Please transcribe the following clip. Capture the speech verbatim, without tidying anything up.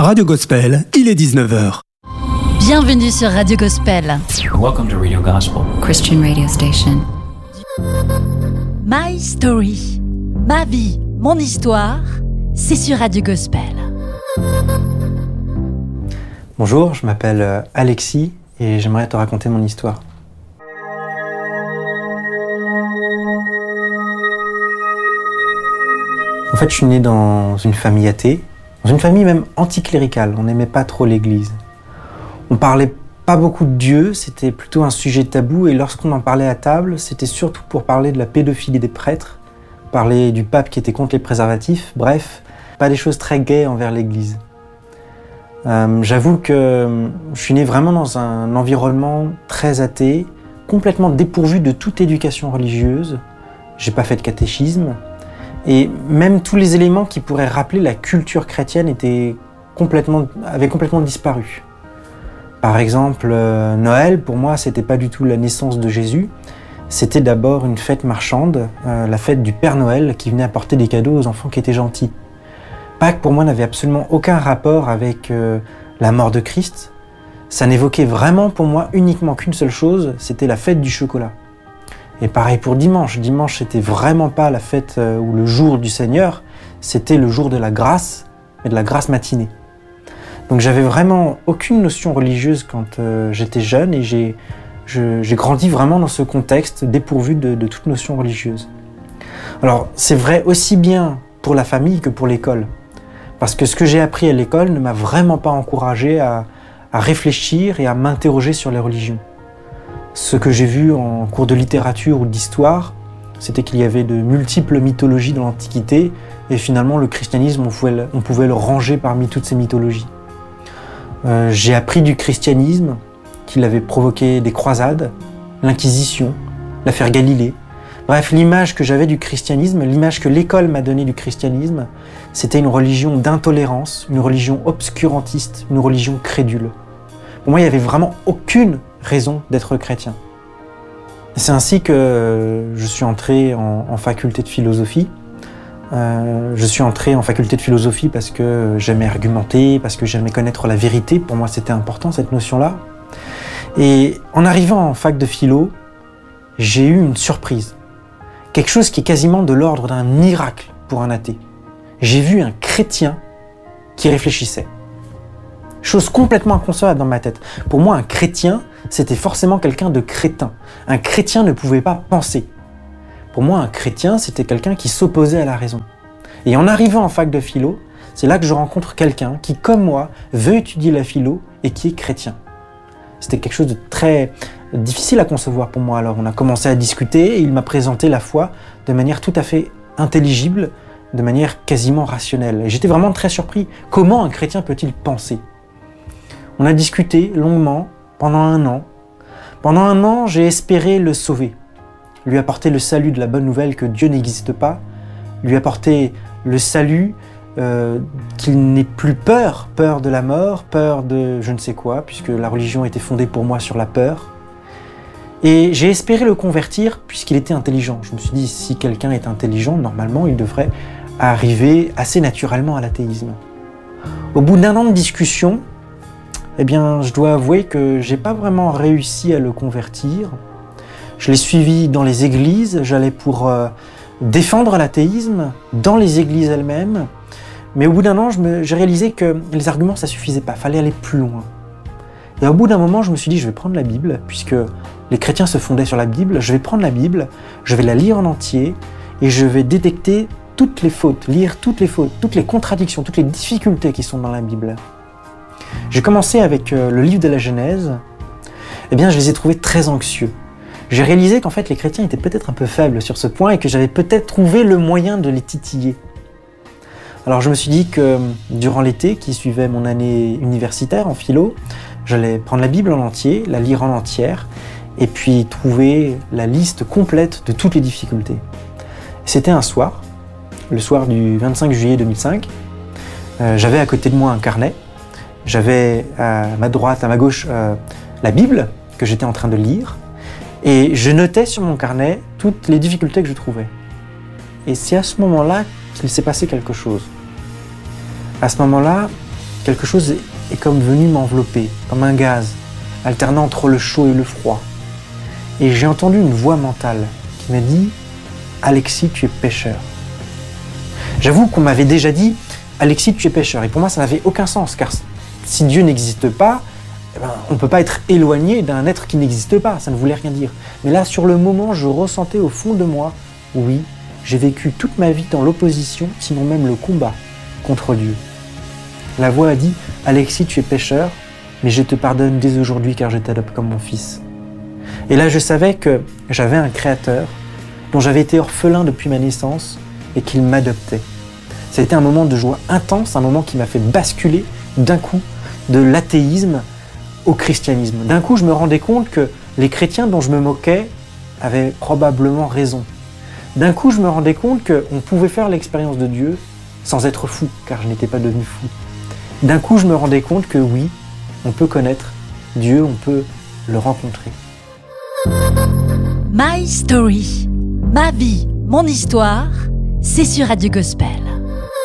Radio Gospel, il est dix-neuf heures. Bienvenue sur Radio Gospel. Welcome to Radio Gospel, Christian radio station. My Story, ma vie, mon histoire, c'est sur Radio Gospel. Bonjour, je m'appelle Alexis et j'aimerais te raconter mon histoire. En fait, je suis né dans une famille athée, dans une famille même anticléricale. On n'aimait pas trop l'église. On parlait pas beaucoup de Dieu, c'était plutôt un sujet tabou, et lorsqu'on en parlait à table, c'était surtout pour parler de la pédophilie des prêtres, parler du pape qui était contre les préservatifs, bref, pas des choses très gaies envers l'église. Euh, j'avoue que je suis né vraiment dans un environnement très athée, complètement dépourvu de toute éducation religieuse. J'ai pas fait de catéchisme, et même tous les éléments qui pourraient rappeler la culture chrétienne étaient complètement, avaient complètement disparu. Par exemple, euh, Noël, pour moi, c'était pas du tout la naissance de Jésus. C'était d'abord une fête marchande, euh, la fête du Père Noël qui venait apporter des cadeaux aux enfants qui étaient gentils. Pâques, pour moi, n'avait absolument aucun rapport avec euh, la mort de Christ. Ça n'évoquait vraiment pour moi uniquement qu'une seule chose, c'était la fête du chocolat. Et pareil pour dimanche. Dimanche, c'était vraiment pas la fête euh, ou le jour du Seigneur, c'était le jour de la grâce, mais de la grâce matinée. Donc j'avais vraiment aucune notion religieuse quand euh, j'étais jeune et j'ai, je, j'ai grandi vraiment dans ce contexte dépourvu de, de toute notion religieuse. Alors c'est vrai aussi bien pour la famille que pour l'école. Parce que ce que j'ai appris à l'école ne m'a vraiment pas encouragé à, à réfléchir et à m'interroger sur les religions. Ce que j'ai vu en cours de littérature ou d'histoire, c'était qu'il y avait de multiples mythologies dans l'Antiquité et finalement le christianisme, on pouvait le, on pouvait le ranger parmi toutes ces mythologies. Euh, j'ai appris du christianisme qu'il avait provoqué des croisades, l'Inquisition, l'affaire Galilée. Bref, l'image que j'avais du christianisme, l'image que l'école m'a donnée du christianisme, c'était une religion d'intolérance, une religion obscurantiste, une religion crédule. Pour moi, il n'y avait vraiment aucune raison d'être chrétien. C'est ainsi que je suis entré en, en faculté de philosophie. Euh, je suis entré en faculté de philosophie parce que j'aimais argumenter, parce que j'aimais connaître la vérité. Pour moi, c'était important, cette notion-là. Et en arrivant en fac de philo, j'ai eu une surprise. Quelque chose qui est quasiment de l'ordre d'un miracle pour un athée. J'ai vu un chrétien qui réfléchissait. Chose complètement inconcevable dans ma tête. Pour moi, un chrétien, c'était forcément quelqu'un de crétin. Un chrétien ne pouvait pas penser. Pour moi, un chrétien, c'était quelqu'un qui s'opposait à la raison. Et en arrivant en fac de philo, c'est là que je rencontre quelqu'un qui, comme moi, veut étudier la philo et qui est chrétien. C'était quelque chose de très difficile à concevoir pour moi. Alors on a commencé à discuter et il m'a présenté la foi de manière tout à fait intelligible, de manière quasiment rationnelle. Et j'étais vraiment très surpris. Comment un chrétien peut-il penser ? On a discuté longuement pendant un an. Pendant un an, j'ai espéré le sauver, lui apporter le salut de la bonne nouvelle que Dieu n'existe pas, lui apporter le salut euh, qu'il n'ait plus peur, peur de la mort, peur de je ne sais quoi, puisque la religion était fondée pour moi sur la peur. Et j'ai espéré le convertir puisqu'il était intelligent. Je me suis dit, si quelqu'un est intelligent, normalement, il devrait arriver assez naturellement à l'athéisme. Au bout d'un an de discussion, eh bien, je dois avouer que j'ai pas vraiment réussi à le convertir. Je l'ai suivi dans les églises, j'allais pour euh, défendre l'athéisme dans les églises elles-mêmes. Mais au bout d'un an, je me, j'ai réalisé que les arguments, ça suffisait pas, fallait aller plus loin. Et au bout d'un moment, je me suis dit, je vais prendre la Bible, puisque les chrétiens se fondaient sur la Bible, je vais prendre la Bible, je vais la lire en entier, et je vais détecter toutes les fautes, lire toutes les fautes, toutes les contradictions, toutes les difficultés qui sont dans la Bible. J'ai commencé avec euh, le livre de la Genèse. Eh bien, je les ai trouvés très anxieux. J'ai réalisé qu'en fait, les chrétiens étaient peut-être un peu faibles sur ce point et que j'avais peut-être trouvé le moyen de les titiller. Alors, je me suis dit que durant l'été qui suivait mon année universitaire en philo, j'allais prendre la Bible en entier, la lire en entière, et puis trouver la liste complète de toutes les difficultés. C'était un soir, le soir du vingt-cinq juillet deux mille cinq. Euh, j'avais à côté de moi un carnet. J'avais à ma droite, à ma gauche, euh, la Bible que j'étais en train de lire. Et je notais sur mon carnet toutes les difficultés que je trouvais. Et c'est à ce moment-là qu'il s'est passé quelque chose. À ce moment-là, quelque chose est comme venu m'envelopper, comme un gaz, alternant entre le chaud et le froid. Et j'ai entendu une voix mentale qui m'a dit « Alexis, tu es pécheur ». J'avoue qu'on m'avait déjà dit « Alexis, tu es pécheur ». Et pour moi, ça n'avait aucun sens, car si Dieu n'existe pas, eh ben, on ne peut pas être éloigné d'un être qui n'existe pas, ça ne voulait rien dire. Mais là, sur le moment, je ressentais au fond de moi, oui, j'ai vécu toute ma vie dans l'opposition, sinon même le combat contre Dieu. La voix a dit « Alexis, tu es pécheur, mais je te pardonne dès aujourd'hui car je t'adopte comme mon fils. » Et là, je savais que j'avais un créateur dont j'avais été orphelin depuis ma naissance et qu'il m'adoptait. C'était un moment de joie intense, un moment qui m'a fait basculer d'un coup de l'athéisme au christianisme. D'un coup, je me rendais compte que les chrétiens dont je me moquais avaient probablement raison. D'un coup, je me rendais compte qu'on pouvait faire l'expérience de Dieu sans être fou, car je n'étais pas devenu fou. D'un coup, je me rendais compte que oui, on peut connaître Dieu, on peut le rencontrer. My Story, ma vie, mon histoire, c'est sur Radio Gospel.